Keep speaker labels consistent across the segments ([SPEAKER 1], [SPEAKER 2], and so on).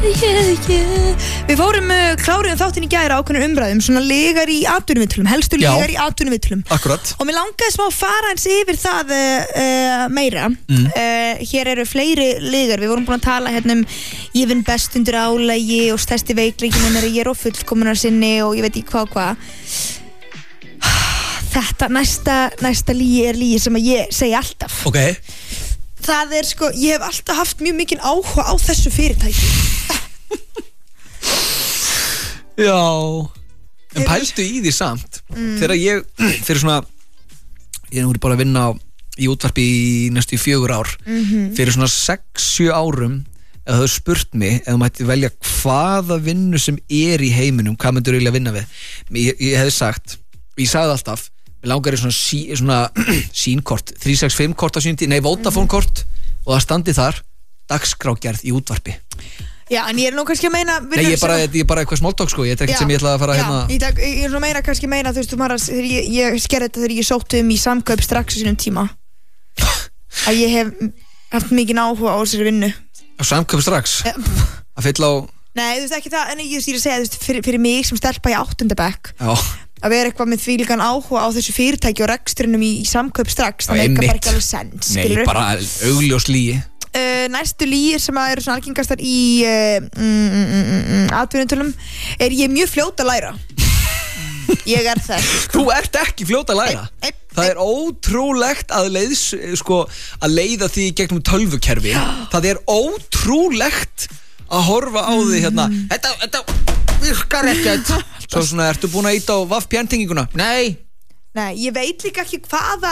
[SPEAKER 1] Við fórum kláruðum þáttinn í gær ákveðnum umræðum, svona legar í atvinnuviðtölum, helstu legar í atvinnuviðtölum.
[SPEAKER 2] Akkurat.
[SPEAKER 1] Og mér langaði smá að fara eins yfir það meira. Hér eru fleiri legar, við vorum búin að tala hérna ég vinn best undir álagi og stærsti veikleikinn minn ég á fullkomunar sinni og ég veit ekki hvað. Þetta næsta lygi sem að ég segi alltaf.
[SPEAKER 2] Ok.
[SPEAKER 1] Það sko, ég hef alltaf haft mjög mikinn áhuga á þessu fyrirtæki.
[SPEAKER 2] Já. En pælstu í því samt. Þegar ég fyrir svona ég er bara að vinna í útvarpi í næstu 4 ár. Fyrir svona 6-7 árum ef þú spurt mig ef þú mætti velja hvaða vinnu sem í heiminum, hvað myndur þú vilja vinna við? Ég hefði sagt, ég sagði alltaf mér langar í svona sínkort 365 kort á síndi, Vodafone kort og það standi þar dagskrágerð í útvarpi.
[SPEAKER 1] Já, en ég er nú kannski að meina
[SPEAKER 2] ég er bara eitthvað smalltalk sko, ég er ekkert sem ég ætla að fara hérna.
[SPEAKER 1] Ég er nú meira kannski að meina, þú veist, þegar ég sker þetta þegar ég sótti í samkaup strax á sínum tíma að ég hef haft mikinn áhuga á þessari vinnu.
[SPEAKER 2] Á samkaup strax? Að fylla á...
[SPEAKER 1] Nei, þú veist ekki það, en ég er að segja, þú veist, fyrir mig sem stelpa í 8. bekk að vera eitthvað með þvílíkan áhuga á þessu fyrirtæki og rekstrinum í samkaup strax, það meikar bara ekki alveg sens.
[SPEAKER 2] Nei, bara augljós lygi.
[SPEAKER 1] Næstu lýir sem eru svona algengastar í atvinnutölum ég mjög fljót að læra. Ég er það.
[SPEAKER 2] Þú ert ekki fljót að læra. Það ótrúlegt að leiða því gegnum tölvukerfi. Það ótrúlegt að horfa á því hérna. Þetta virkar ekkert. Svo svona, ertu búin að íta á VAF-pjantenginguna? Nei,
[SPEAKER 1] ég veit líka ekki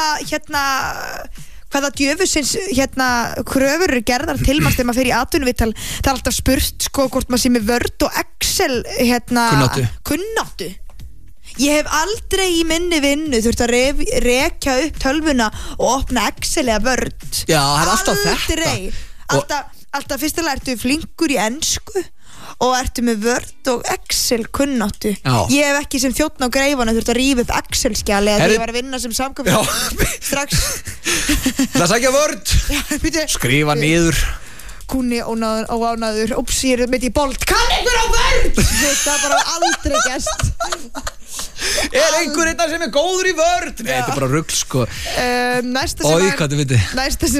[SPEAKER 1] hvaða djöfusins kröfur eru gerðar til maður þegar maður fer í atvinnuviðtal. Það alltaf spurt hvort maður sé með Word og Excel kunnáttu. Ég hef aldrei í minni vinnu þurft að rekja upp tölvuna og opna Excel eða Word.
[SPEAKER 2] Já, það alltaf þetta.
[SPEAKER 1] Alltaf fyrstilega ertu flinkur í ensku og ertu með Word og Excel kunnáttu. Ég hef ekki sem þjónn á greifana þurft að rífa upp Excel-skjali þegar ég var að vinna sem samkvæmur strax.
[SPEAKER 2] Það sækja Word. Skrifa niður.
[SPEAKER 1] Kunni óánaður. Úps, ég mitt í bolt. Kann einhver á Word? Það bara aldrei gerst.
[SPEAKER 2] Einhver þetta sem góður í Word? Nei, þetta bara rugl sko.
[SPEAKER 1] Næsta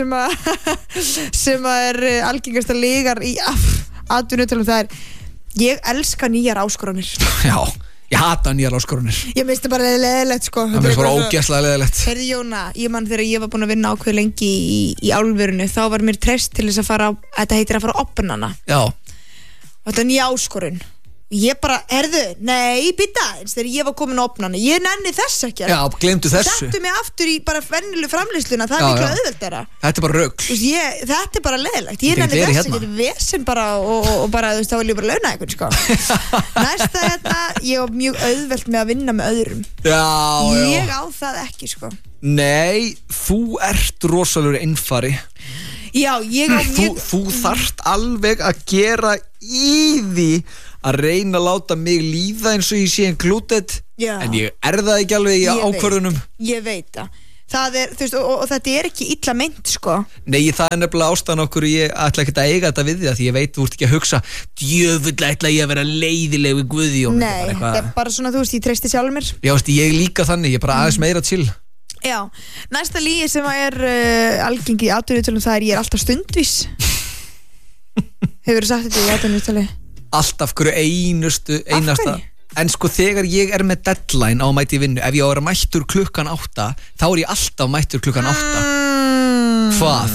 [SPEAKER 1] sem algengasta legar í atvinnutölum það ég elska nýjar áskoranir.
[SPEAKER 2] Já, ég hata nýjar áskoranir.
[SPEAKER 1] Ég minnst það bara leðilegt sko.
[SPEAKER 2] Það minnst bara ógeðslega leðilegt.
[SPEAKER 1] Herði Jóna, ég man þegar ég var búin að vinna ákveð lengi í álverinu þá var mér treyst til þess að fara þetta heitir að fara á opnana.
[SPEAKER 2] Já.
[SPEAKER 1] Og þetta nýja áskorun. Ég bara, nei, býta eins þegar ég var komin á opnana. Ég nenni þess ekki.
[SPEAKER 2] Já, gleymdu þessu.
[SPEAKER 1] Settu mig aftur í bara vennilu framleiðsluna, það miklu auðveldara.
[SPEAKER 2] Þetta bara rugl.
[SPEAKER 1] Þetta bara leðilegt. Ég nenni þess ekki, þetta vesen bara og bara, þú veist, þá vil ég bara launa eitthvað, sko. Næsta ég var mjög auðvelt með að vinna með öðrum.
[SPEAKER 2] Já.
[SPEAKER 1] Ég á það ekki, sko.
[SPEAKER 2] Nei, þú ert rosalegur einfari.
[SPEAKER 1] Já, ég á mjög...
[SPEAKER 2] Þú þarft alveg að gera í því að reyna að láta mig líða eins og ég sé included. En ég það ekki alveg í ákvörðunum. Ég
[SPEAKER 1] veit það. Það þú veist, og þetta ekki illa meint, sko.
[SPEAKER 2] Nei, það nefnilega ástæðan okkur ég ætla ekki að eiga þetta við því að ég veit þú ert ekki að hugsa djöfull ætla ég að vera leiðileg við Guðjón.
[SPEAKER 1] Nei, þetta bara svona, þú veist, ég treysti sjálfur mér.
[SPEAKER 2] Já, veist, ég líka þannig, ég bara aðeins meira chill.
[SPEAKER 1] Já, næsta lygi sem algengi í atvinnutölum það ég alltaf stundvís. Hefurðu sagt þetta í atvinnutölu?
[SPEAKER 2] Alltaf hverju einasta. En sko þegar ég með deadline á að mæti vinnu, ef ég á að vera mættur klukkan 8 þá ég alltaf mættur klukkan 8. Hvað?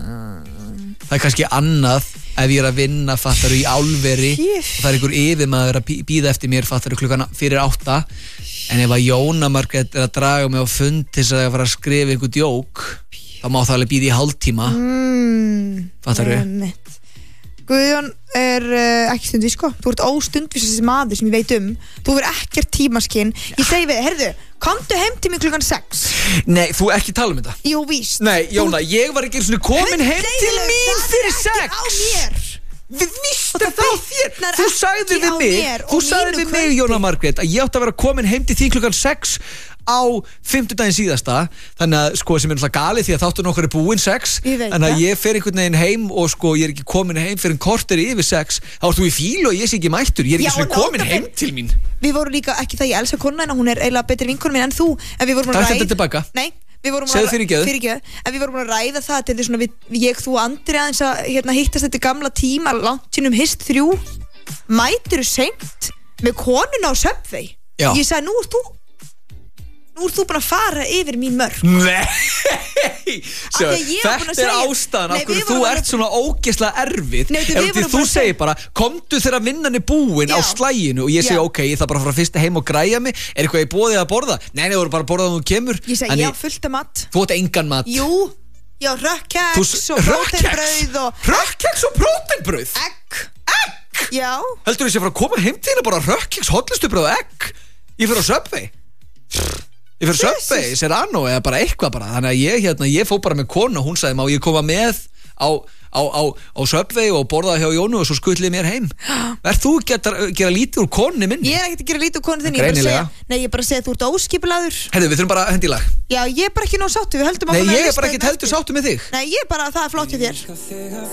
[SPEAKER 2] Það kannski annað ef ég að vinna fattaru í álveri og það einhver yfirmaður að bíða eftir mér fattaru klukkan fyrir 8. En ef að Jóna Margrét að draga mig á fund til þess að fara að skrifa einhver djók þá má það alveg bíða í hálftíma. Fattaru?
[SPEAKER 1] Guðjón ekki stundvís, sko. Þú ert óstundvís þessi maður sem ég veit Þú er ekkert tímaskinn. Ég segi við, heyrðu, komdu heim til mig klukkan 6.
[SPEAKER 2] Nei, þú ekki tala þetta.
[SPEAKER 1] Jú, víst.
[SPEAKER 2] Nei, Jóna, ég var ekki svona komin heim til mín fyrir 6.
[SPEAKER 1] Það er ekki á mér.
[SPEAKER 2] Við vistum frá þér. Þú sagði við mig, Jóna Margrét, að ég átti að vera komin heim til þín klukkan 6 á 50 daginn síðasta, þannig að sko sem náttúrulega galið því að þátturinn okkar búinn 6, þannig að ég fer einhvern veginn heim og sko ég ekki komin heim fyrir korter yfir 6, þá ert þú í fílu og ég sé ekki mættur, ég ekki svona komin heim til mín.
[SPEAKER 1] Við vorum líka, ekki það ég elska konuna hennar, hún eiginlega betri vinkona mín en þú, en við vorum að ræða. Nei, við vorum að ræða það, þetta svona ég, þú og Andri aðeins að hittast þetta gamla tíma, langt sínum hist 3, mæturu seint með konuna á Subway. Ég sagði, nú ert þú búin að fara yfir mín mörk.
[SPEAKER 2] Nei, þetta ástæðan af hverju þú ert svona ógeðslega erfið. Þú segir bara, komdu þegar vinnan búin á slæginu og ég segi ok, ég þarf bara að fara fyrst heim og græja mig, eitthvað ég boðið að borða? Nei, þú voru bara að borða þegar þú kemur.
[SPEAKER 1] Ég segi, já, fullt af mat.
[SPEAKER 2] Þú átt engan mat.
[SPEAKER 1] Jú, já, rökkeks og próteinbrauð og...
[SPEAKER 2] Rökkeks og próteinbrauð?
[SPEAKER 1] Egg. Já.
[SPEAKER 2] Heldur þú að ég fara að koma heim til þín og bara rökkeks, hotlistubrauð og egg? Ég fer á Subway. Ég fyrir Subway, Serrano eða bara eitthvað bara. Þannig að ég fór bara með konu og hún sagði, má ég koma með á Subway og borða hjá Jónu og svo skutlið mér heim. Verð þú gera lítið úr konunni minni? Ég ekki að gera lítið úr konunni þinni. Ég bara segja að þú ert óskipulaður. Við þurfum bara að hendi í lag. Já, ég bara ekki nóg sáttu, við höldum á. Nei, ég bara ekki heldur sáttu með þig. Nei, ég bara, það flott hjá þér.